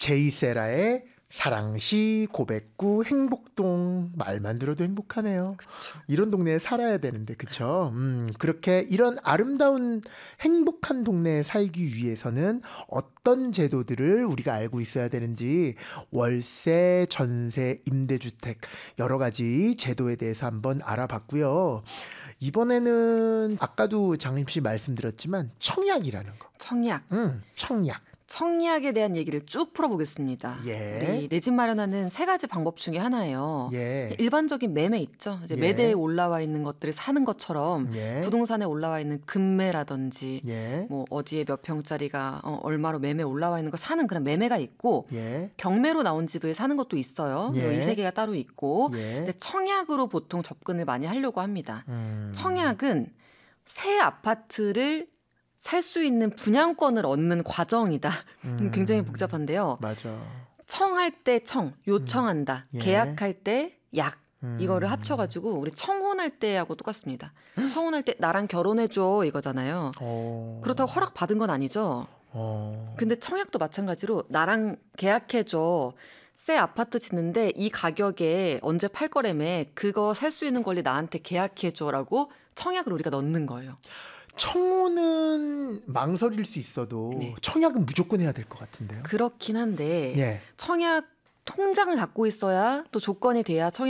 제이세라의 사랑시, 고백구, 행복동. 말만 들어도 행복하네요. 그쵸. 이런 동네에 살아야 되는데, 그쵸? 그렇게 이런 아름다운 행복한 동네에 살기 위해서는 어떤 제도들을 우리가 알고 있어야 되는지, 월세, 전세, 임대주택 여러 가지 제도에 대해서 한번 알아봤고요. 이번에는 아까도 장임씨 말씀드렸지만 청약이라는 거. 청약. 청약. 청약에 대한 얘기를 쭉 풀어보겠습니다. 예. 우리 내 집 마련하는 세 가지 방법 중에 하나예요. 예. 일반적인 매매 있죠. 이제 예. 매대에 올라와 있는 것들을 사는 것처럼 예. 부동산에 올라와 있는 금매라든지 예. 뭐 어디에 몇 평짜리가 얼마로 매매 올라와 있는 거 사는 그런 매매가 있고 예. 경매로 나온 집을 사는 것도 있어요. 예. 이 세 개가 따로 있고 예. 근데 청약으로 보통 접근을 많이 하려고 합니다. 청약은 새 아파트를 살 수 있는 분양권을 얻는 과정이다. 굉장히 복잡한데요. 맞아. 청할 때 청, 요청한다. 예. 계약할 때 약. 이거를 합쳐가지고 우리 청혼할 때하고 똑같습니다. 청혼할 때 나랑 결혼해줘 이거잖아요. 그렇다고 허락받은 건 아니죠. 근데 청약도 마찬가지로 나랑 계약해줘. 새 아파트 짓는데 이 가격에 언제 팔 거라며 그거 살 수 있는 권리 나한테 계약해줘라고 청약을 우리가 넣는 거예요. 청혼은 망설일 수 있어도 네. 청약은 무조건 해야 될 것 같은데요. 그렇긴 한데 예. 청약 통장을 갖고 있어야 또 조건이 돼야 청약